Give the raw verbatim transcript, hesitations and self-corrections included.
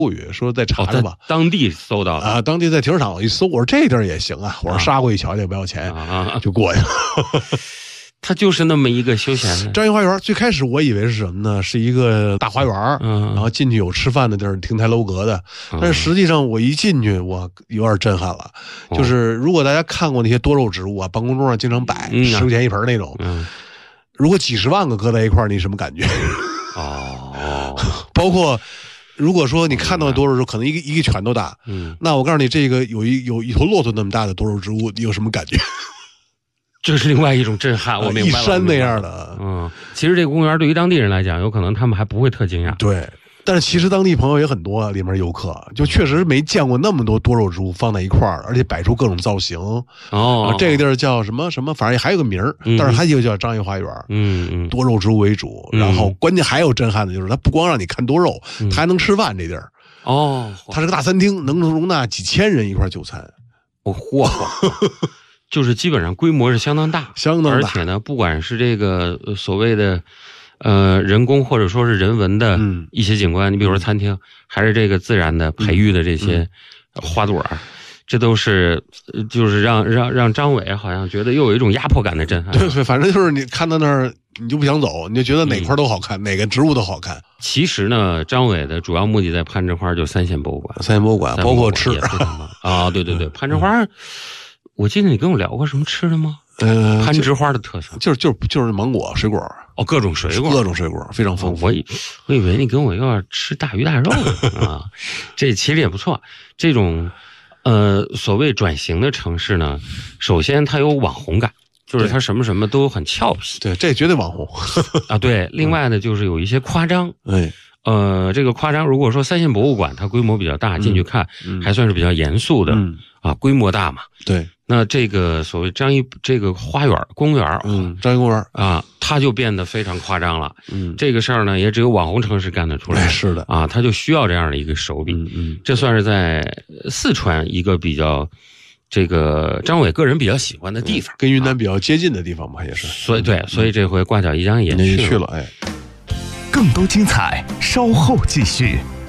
物语，说再查查吧。 哦、当地搜到的啊，当地在停车场我一搜，我说这地儿也行啊，我说杀过去瞧瞧，不要钱，啊、就过去了。 它就是那么一个休闲的张掖花园。最开始我以为是什么呢？是一个大花园，嗯，然后进去有吃饭的地儿，亭台楼阁的。但是实际上我一进去，我有点震撼了。嗯、就是如果大家看过那些多肉植物啊，办公桌上经常摆十块钱一盆那种，嗯，如果几十万个搁在一块儿，你什么感觉？哦，包括如果说你看到的多肉植物，可能一个一个拳头大，嗯，那我告诉你，这个有一有一头骆驼那么大的多肉植物，你有什么感觉？ 这是另外一种震撼，我明白了。 一山那样的， 嗯，其实这个公园对于当地人来讲，有可能他们还不会特惊讶。 对，但是其实当地朋友也很多，里面游客就确实没见过那么多多肉植物放在一块儿，而且摆出各种造型。哦，这个地儿叫什么什么，反正还有个名儿，嗯、但是它就叫张掖花园。嗯嗯，多肉植物为主，嗯、然后关键还有震撼的就是，它不光让你看多肉，嗯、它还能吃饭。这地儿哦，它是个大餐厅，能容纳几千人一块就餐。 哦嚯！就是基本上规模是相当大， 相当大， 而且呢，不管是这个所谓的呃人工或者说是人文的一些景观，嗯、你比如说餐厅，还是这个自然的培育的这些花朵，嗯嗯、这都是就是让让让张伟好像觉得又有一种压迫感的震撼。 对对，反正就是你看到那儿，你就不想走，你就觉得哪块都好看，嗯、哪个植物都好看。 其实呢，张伟的主要目的在攀枝花就三线博物馆， 三线博物馆包括吃啊，对对对，攀枝花。我记得你跟我聊过什么吃的吗？呃，攀枝花的特色就是就是就是芒果水果哦，各种水果， 各种水果非常丰富。 哦、我以我以为你跟我要吃大鱼大肉啊，这其实也不错。这种呃所谓转型的城市呢，首先它有网红感，就是它什么什么都很俏皮， 对，这绝对网红啊。对，另外呢就是有一些夸张， 哎。 呃，这个夸张，如果说三线博物馆它规模比较大，进去看、嗯、还算是比较严肃的、嗯、啊，规模大嘛。 对， 那这个所谓张掖这个花园公园， 嗯，张掖公园啊，它就变得非常夸张了。嗯，这个事儿呢，也只有网红城市干得出来。 哎、是的啊，它就需要这样的一个手笔。嗯嗯，这算是在四川一个比较这个张伟个人比较喜欢的地方， 嗯、跟云南比较接近的地方吧，也是。 所以对，所以这回挂角一张也去了，去了，哎。 更多精彩，稍后继续。